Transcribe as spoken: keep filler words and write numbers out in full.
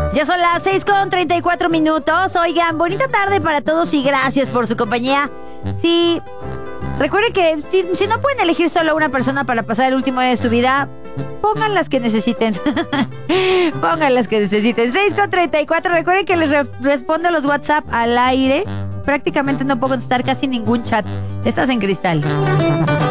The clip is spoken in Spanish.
Ya son las seis con treinta y cuatro minutos. Oigan, bonita tarde para todos y gracias por su compañía. Sí, recuerden que si, si no pueden elegir solo una persona para pasar el último día de su vida, pongan las que necesiten. Pongan las que necesiten. seis con treinta y cuatro. Recuerden que les re- respondo los WhatsApp al aire. Prácticamente no puedo contestar casi ningún chat. Estás en Cristal.